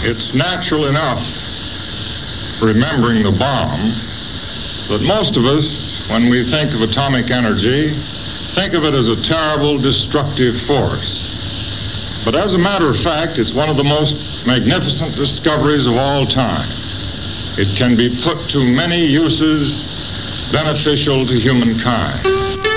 It's natural enough, remembering the bomb, that most of us, when we think of atomic energy, think of it as a terrible, destructive force. But as a matter of fact, it's one of the most magnificent discoveries of all time. It can be put to many uses beneficial to humankind.